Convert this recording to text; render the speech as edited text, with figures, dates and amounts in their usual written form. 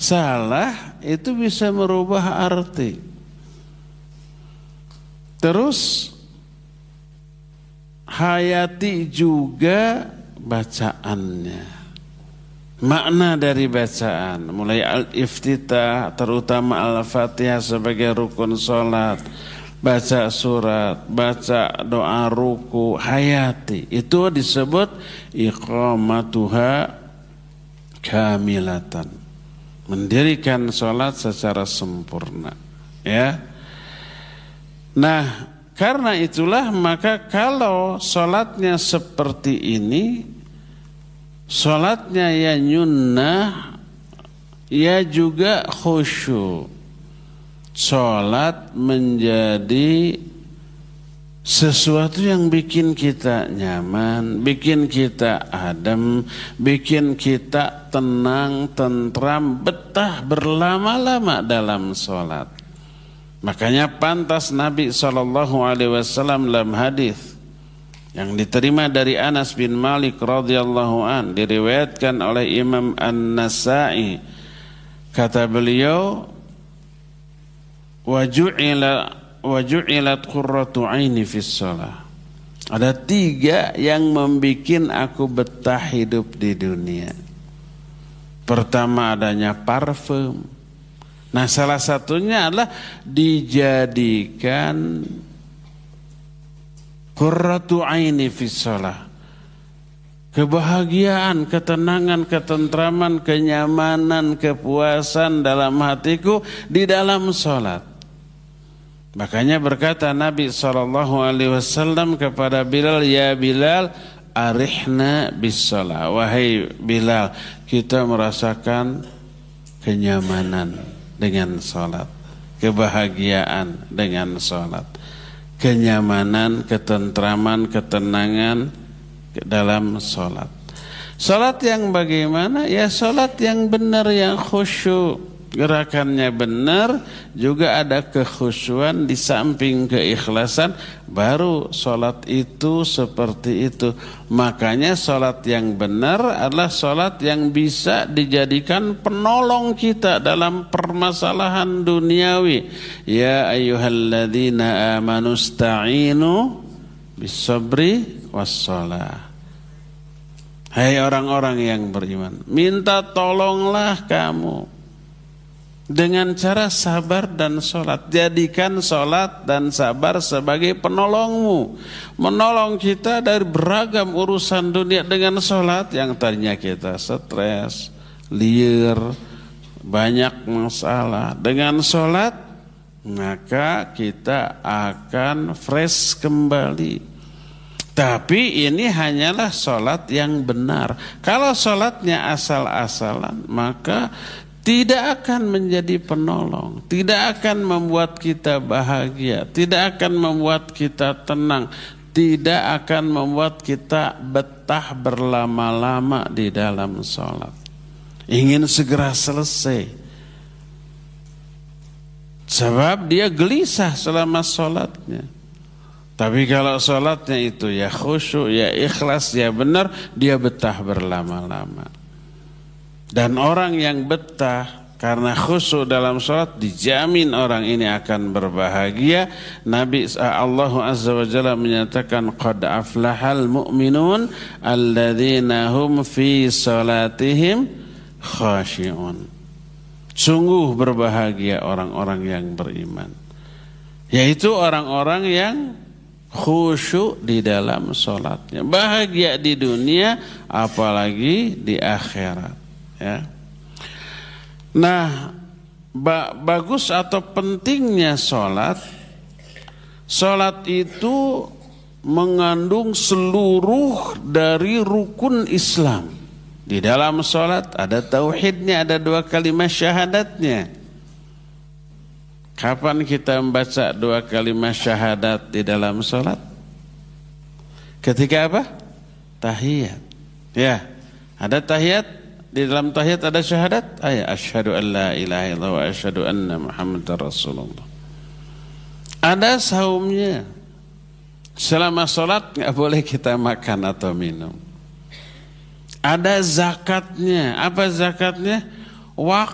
salah itu bisa merubah arti. Terus hayati juga bacaannya, makna dari bacaan, mulai al-iftitah, terutama al-fatihah sebagai rukun sholat, baca surat, baca doa ruku, hayati, itu disebut iqamatuha kamilatan, mendirikan sholat secara sempurna, ya. Nah, karena itulah maka kalau sholatnya seperti ini, sholatnya ya nyunnah, ya juga khusyuk. Sholat menjadi sesuatu yang bikin kita nyaman, bikin kita adem, bikin kita tenang, tentram, betah berlama-lama dalam sholat. Makanya pantas Nabi SAW dalam hadis yang diterima dari Anas bin Malik radhiyallahu an, diriwayatkan oleh Imam An-Nasa'i, kata beliau, waju'ilat qurratu aini fis shalah. Ada 3 yang membikin aku betah hidup di dunia. Pertama, adanya parfum. Nah, salah satunya adalah dijadikan qurratu aini fis shalah. Kebahagiaan, ketenangan, ketentraman, kenyamanan, kepuasan dalam hatiku di dalam salat. Makanya berkata Nabi SAW kepada Bilal, ya Bilal, arihna bis shalah. Wahai Bilal, kita merasakan kenyamanan dengan salat, kebahagiaan dengan salat, kenyamanan, ketentraman, ketenangan dalam salat. Salat yang bagaimana? Ya salat yang benar, yang khusyuk, gerakannya benar, juga ada kekhusyuan di samping keikhlasan, baru salat itu seperti itu. Makanya salat yang benar adalah salat yang bisa dijadikan penolong kita dalam permasalahan duniawi. Ya ayyuhalladzina amanu sta'inu bis-sabri was-shalah. Hai orang-orang yang beriman, minta tolonglah kamu dengan cara sabar dan sholat. Jadikan sholat dan sabar sebagai penolongmu, menolong kita dari beragam urusan dunia. Dengan sholat yang tadinya kita stres, liar, banyak masalah, dengan sholat maka kita akan fresh kembali. Tapi ini hanyalah sholat yang benar. Kalau sholatnya asal-asalan, maka tidak akan menjadi penolong, tidak akan membuat kita bahagia, tidak akan membuat kita tenang, tidak akan membuat kita betah berlama-lama di dalam sholat. Ingin segera selesai, sebab dia gelisah selama sholatnya. Tapi kalau sholatnya itu ya khusyuk, ya ikhlas, ya benar, dia betah berlama-lama. Dan orang yang betah karena khusyuk dalam sholat, dijamin orang ini akan berbahagia. Nabi Allah Azza wa Jalla menyatakan, qad aflahal mu'minun alladzina hum fi salatihim khashi'un. Sungguh berbahagia orang-orang yang beriman, yaitu orang-orang yang khusyuk di dalam sholatnya. Bahagia di dunia, apalagi di akhirat, ya. Nah, bagus atau pentingnya sholat. Sholat itu mengandung seluruh dari rukun Islam. Di dalam sholat ada tauhidnya, ada 2 kalimat syahadatnya. Kapan kita membaca 2 kalimat syahadat di dalam sholat? Ketika apa? Tahiyat. Ya, ada tahiyat. Di dalam tahiyat ada syahadat. Asyhadu an la ilaha illallah wa asyhadu anna Muhammadar Rasulullah. Ada saumnya. Selama sholat nggak boleh kita makan atau minum. Ada zakatnya. Apa zakatnya?